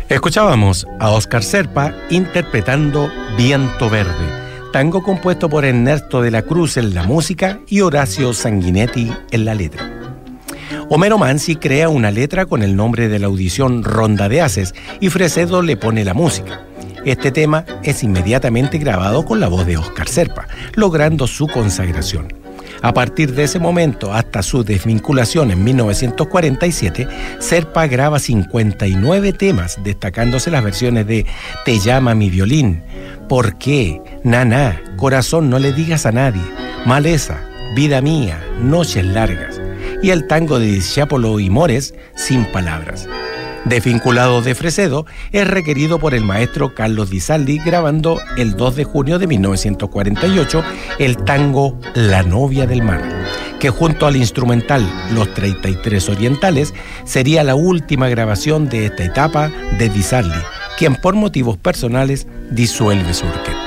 Escuchábamos a Óscar Serpa interpretando Viento Verde, tango compuesto por Ernesto de la Cruz en la música y Horacio Sanguinetti en la letra. Homero Mansi crea una letra con el nombre de la audición Ronda de Haces y Fresedo le pone la música. Este tema es inmediatamente grabado con la voz de Óscar Serpa, logrando su consagración. A partir de ese momento hasta su desvinculación en 1947, Serpa graba 59 temas, destacándose las versiones de Te llama mi violín, ¿Por qué?, Naná, Corazón no le digas a nadie, Maleza, Vida mía, Noches largas, y el tango de Discípulo y Mores, Sin palabras. Desvinculado de Fresedo, es requerido por el maestro Carlos Di Saldi, grabando el 2 de junio de 1948 el tango La novia del mar, que junto al instrumental Los 33 Orientales sería la última grabación de esta etapa de Di Saldi, quien por motivos personales disuelve su orquesta.